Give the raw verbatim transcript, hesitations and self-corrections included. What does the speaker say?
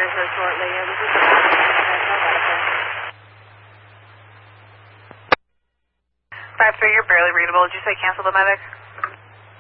here shortly. It was just five three, you're barely readable. Did you say cancel the medic?